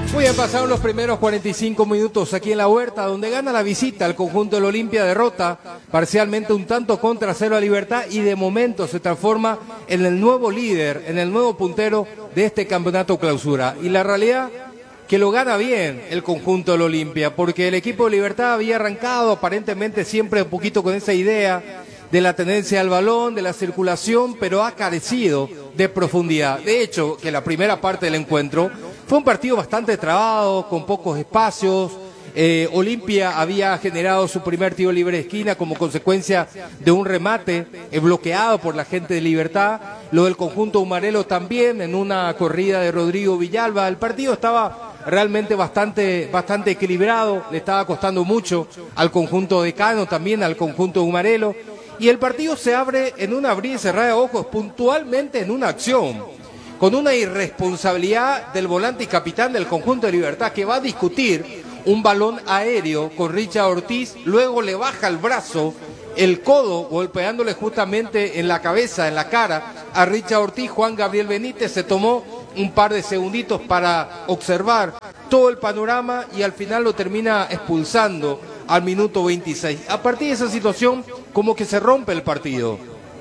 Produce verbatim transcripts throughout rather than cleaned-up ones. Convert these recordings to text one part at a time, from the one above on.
Muy bien, pasaron los primeros cuarenta y cinco minutos aquí en la Huerta, donde gana la visita al conjunto del Olimpia, derrota parcialmente un tanto contra cero a Libertad y de momento se transforma en el nuevo líder, en el nuevo puntero de este campeonato clausura. Y la realidad que lo gana bien el conjunto del Olimpia, porque el equipo de Libertad había arrancado aparentemente siempre un poquito con esa idea de la tendencia al balón, de la circulación, pero ha carecido de profundidad. De hecho, que la primera parte del encuentro fue un partido bastante trabado, con pocos espacios. Eh, Olimpia había generado su primer tiro libre de esquina como consecuencia de un remate eh, bloqueado por la gente de Libertad. Lo del conjunto humarelo también, en una corrida de Rodrigo Villalba. El partido estaba realmente bastante, bastante equilibrado, le estaba costando mucho al conjunto de Cano, también al conjunto humarelo. Y el partido se abre en una abrir y cerrar de ojos, puntualmente en una acción, con una irresponsabilidad del volante y capitán del conjunto de Libertad, que va a discutir un balón aéreo con Richard Ortiz, luego le baja el brazo, el codo, golpeándole justamente en la cabeza, en la cara, a Richard Ortiz. Juan Gabriel Benítez se tomó un par de segunditos para observar todo el panorama y al final lo termina expulsando al minuto veintiséis. A partir de esa situación, como que se rompe el partido.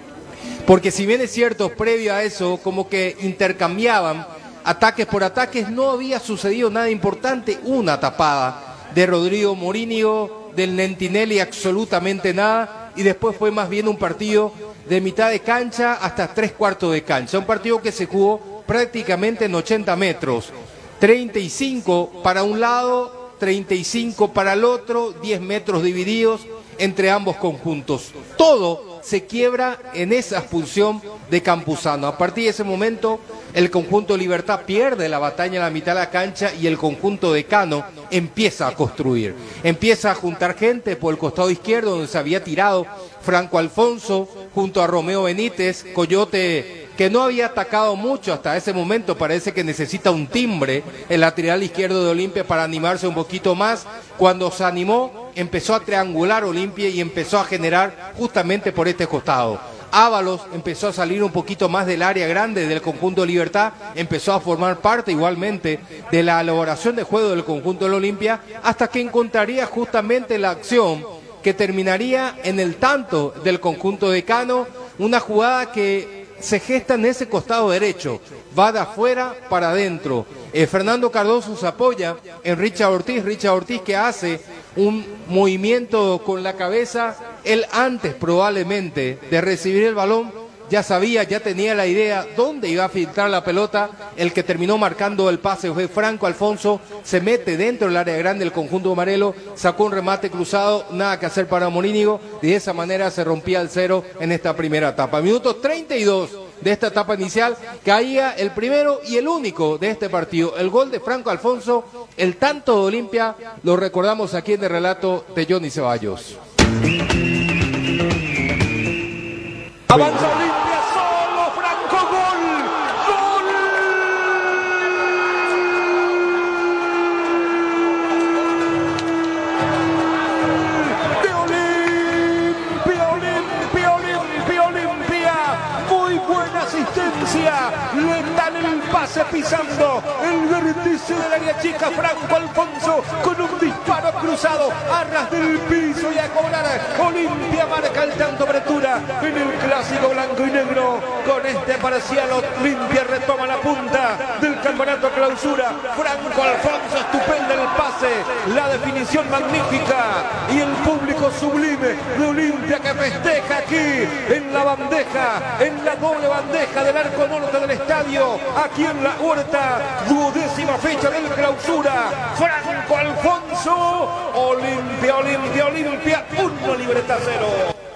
Porque si bien es cierto, previo a eso, como que intercambiaban ataques por ataques, no había sucedido nada importante. Una tapada de Rodrigo Morínigo, del Nentinelli, absolutamente nada. Y después fue más bien un partido de mitad de cancha hasta tres cuartos de cancha. Un partido que se jugó prácticamente en ochenta metros. treinta y cinco para un lado, treinta y cinco para el otro, diez metros divididos entre ambos conjuntos. Todo se quiebra en esa expulsión de Campuzano. A partir de ese momento, el conjunto de Libertad pierde la batalla en la mitad de la cancha y el conjunto de Cano empieza a construir. Empieza a juntar gente por el costado izquierdo, donde se había tirado Franco Alfonso, junto a Romeo Benítez, Coyote, que no había atacado mucho hasta ese momento. Parece que necesita un timbre el lateral izquierdo de Olimpia para animarse un poquito más. Cuando se animó, empezó a triangular Olimpia y empezó a generar justamente por este costado. Ábalos empezó a salir un poquito más del área grande del conjunto de Libertad, empezó a formar parte igualmente de la elaboración de juego del conjunto del Olimpia, hasta que encontraría justamente la acción que terminaría en el tanto del conjunto de Cano, una jugada que se gesta en ese costado derecho, va de afuera para adentro. Eh, Fernando Cardoso se apoya en Richard Ortiz, Richard Ortiz que hace un movimiento con la cabeza. Él antes probablemente de recibir el balón ya sabía, ya tenía la idea dónde iba a filtrar la pelota. El que terminó marcando el pase fue Franco Alfonso, se mete dentro del área grande del conjunto amarelo, sacó un remate cruzado, nada que hacer para Morínigo, y de esa manera se rompía el cero en esta primera etapa. Minuto treinta y dos de esta etapa inicial, caía el primero y el único de este partido, el gol de Franco Alfonso, el tanto de Olimpia, lo recordamos aquí en el relato de Johnny Ceballos. Avanza Olimpia, solo Franco, gol, gol de Olimpia, Olimpia, Olimpia, Olimpia, muy buena asistencia, letal el pase pisando el vértice del área chica, Franco Alfonso con un disparo cruzado, a ras del piso y a cobrar. Olimpia marca el tanto apertura en el clásico blanco y negro. Con este parcial Olimpia retoma la punta del campeonato clausura. Franco Alfonso, estupendo el pase, la definición magnífica y el público sublime de Olimpia que festeja aquí en la bandeja, en la doble bandeja del arco norte del estadio, aquí en la Huerta, duodécima fecha del clausura. Franco Alfonso, Olimpia, Olimpia, Olimpia, uno, Libertad cero.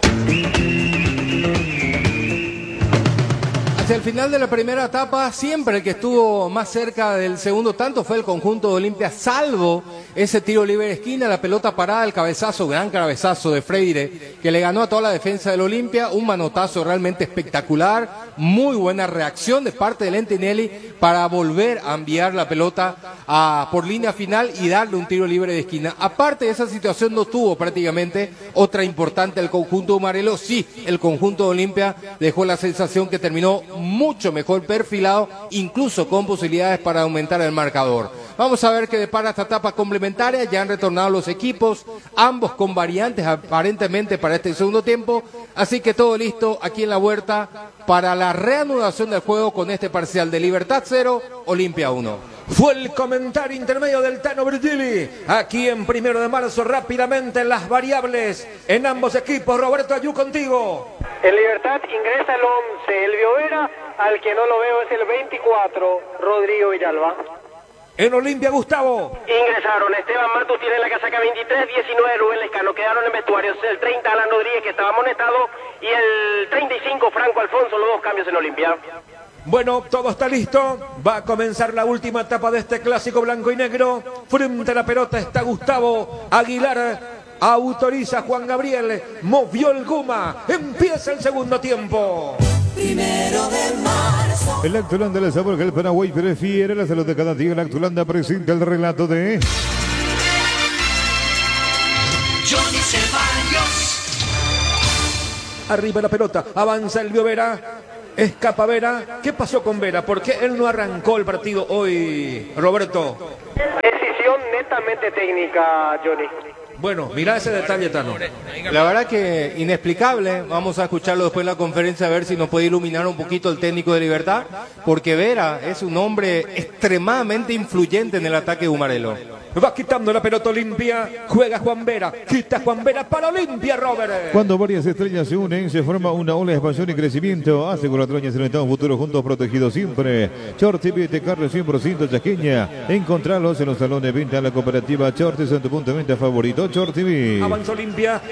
Hacia el final de la primera etapa, siempre el que estuvo más cerca del segundo tanto fue el conjunto de Olimpia, salvo ese tiro libre de esquina, la pelota parada, el cabezazo, gran cabezazo de Freire, que le ganó a toda la defensa del Olimpia, un manotazo realmente espectacular, muy buena reacción de parte de Nentinelli para volver a enviar la pelota a, por línea final y darle un tiro libre de esquina. Aparte de esa situación no tuvo prácticamente otra importante el conjunto humarelo, sí, el conjunto de Olimpia dejó la sensación que terminó mucho mejor perfilado, incluso con posibilidades para aumentar el marcador. Vamos a ver qué depara esta etapa complementaria. Ya han retornado los equipos, ambos con variantes aparentemente para este segundo tiempo. Así que todo listo aquí en la Huerta para la reanudación del juego con este parcial de Libertad cero, Olimpia uno. Fue el comentario intermedio del Tano Virgili. Aquí en Primero de Marzo, rápidamente las variables en ambos equipos. Roberto Ayú, contigo. En Libertad ingresa el once, Elvio Vera. Al que no lo veo es el veinticuatro, Rodrigo Villalba. En Olimpia, Gustavo. Ingresaron Esteban Matus, tiene la casaca veintitrés, diecinueve Rubén Lescano, quedaron en vestuarios el treinta Alan Rodríguez, que estaba amonestado, y el treinta y cinco Franco Alfonso, los dos cambios en Olimpia. Bueno, todo está listo. Va a comenzar la última etapa de este clásico blanco y negro. Frente a la pelota está Gustavo Aguilar. Autoriza Juan Gabriel. Movió el Guma. Empieza el segundo tiempo. Primero de marzo. El Lactolanda le sabor que el Paraguay prefiere la salud de cada día. El Lactolanda presenta el relato de Johnny Ceballos. Arriba la pelota. Avanza el Vera. Escapa Vera. ¿Qué pasó con Vera? ¿Por qué él no arrancó el partido hoy, Roberto? Decisión netamente técnica, Johnny. Bueno, mira ese detalle, Tano. La verdad que inexplicable. Vamos a escucharlo después de la conferencia a ver si nos puede iluminar un poquito el técnico de Libertad, porque Vera es un hombre extremadamente influyente en el ataque de Humarelo. Va quitando la pelota Olimpia. Juega Juan Vera. Quita Juan Vera para Olimpia, Robert. Cuando varias estrellas se unen, se forma una ola de expansión y crecimiento. Asegura Troñas en el futuro, juntos protegidos siempre. Short T V de carne cien por ciento chaqueña. Encontralos en los salones de venta de la cooperativa Short, en tu punto de venta favorito. Short T V. Avanza Olimpia.